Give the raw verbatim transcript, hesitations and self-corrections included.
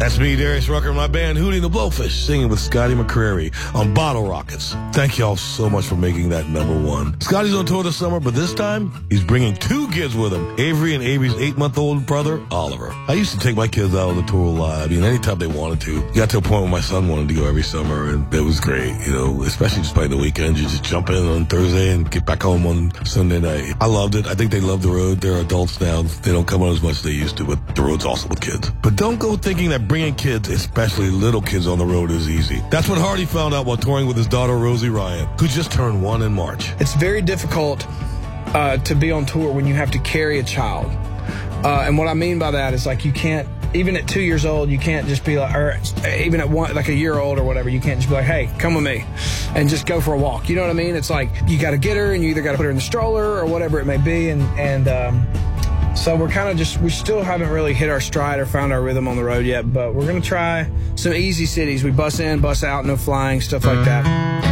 That's me, Darius Rucker, and my band Hootie and the Blowfish, singing with Scotty McCreery on Bottle Rockets. Thank y'all so much for making that number one. Scotty's on tour this summer, but this time, he's bringing two kids with him, Avery and Avery's eight-month-old brother, Oliver. I used to take my kids out on the tour a lot. I mean, anytime they wanted to. Got to a point where my son wanted to go every summer, and it was great, you know, especially just playing the weekends. You just jump in on Thursday and get back home on Sunday night. I loved it. I think they love the road. They're adults now. They don't come out as much as they used to, but the road's awesome with kids. But don't go thinking that bringing kids, especially little kids, on the road is easy. That's what Hardy found out while touring with his daughter, Rosie Ryan, who just turned one in March. It's very difficult uh, to be on tour when you have to carry a child. Uh, and what I mean by that is, like, you can't, even at two years old, you can't just be like, or even at one, like a year old or whatever, you can't just be like, hey, come with me and just go for a walk. You know what I mean? It's like, you got to get her and you either got to put her in the stroller or whatever it may be. And, and, um, So we're kind of just, we still haven't really hit our stride or found our rhythm on the road yet, but we're going to try some easy cities. We bus in, bus out, no flying, stuff like that.